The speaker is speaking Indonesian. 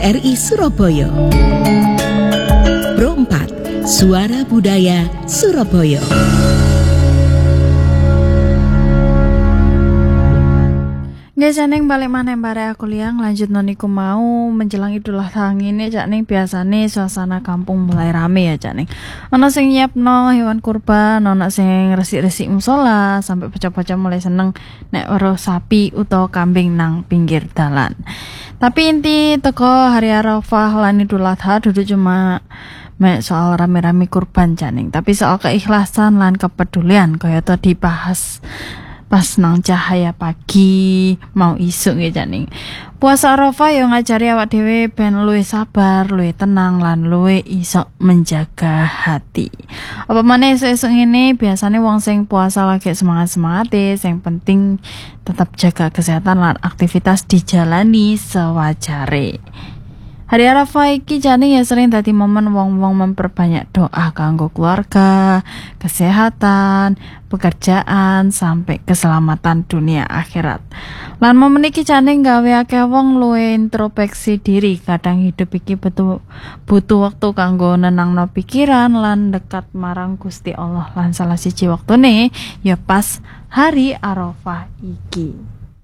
RRI Surabaya. Pro 4, Suara Budaya Surabaya. Nggih Janing balik maneh bare aku liang lanjut noniku mau menjelang Idul Adha ngene Cak Ning biasane suasana kampung mulai rame ya Cak Ning. Ana sing nyiapno hewan kurban, ana sing resik-resik musala, sampai bocah-bocah mulai seneng nek weruh sapi utawa kambing nang pinggir dalan. Tapi inti teko hari Arafah lan Idul Adha dudu cuma mek soal rame-rame kurban Cak Ning, tapi soal keikhlasan lan kepedulian kaya to dibahas pas nang cahaya pagi mau isuk nggih Cak Ning. Puasa Arafah yo ngajari awak dhewe ben luwih sabar, luwih tenang lan luwih iso menjaga hati. Apa maneh esuk-esuk ngene biasane wong sing puasa lagi semangat-semangate, sing penting tetap jaga kesehatan lan aktivitas dijalani sewajare. Hari Arafah iki jane ya sering dadi momen wong-wong memperbanyak doa kanggo keluarga, kesehatan, pekerjaan, sampai keselamatan dunia akhirat. Lan momen iki jane gawe akeh wong luwih introspeksi diri, kadang hidup iki butuh waktu kanggo nenangno pikiran lan dekat marang Gusti Allah. Lan salah siji waktune ya pas hari Arafah iki.